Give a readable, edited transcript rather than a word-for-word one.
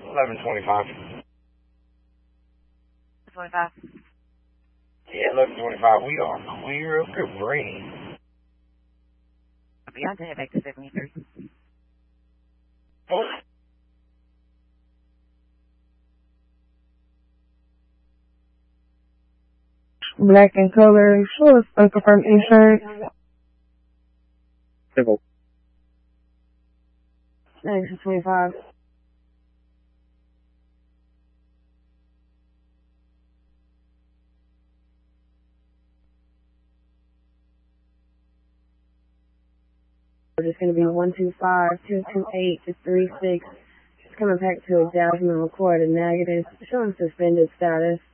1125. 25. Yeah, 1125. We are clear of the rain. Beyond to head back to 73. Oh. Black and color, show us unconfirmed insurance. Civil. 925. It's going to be 125-228-36. It's coming back to a Jasmine record a negative, showing suspended status.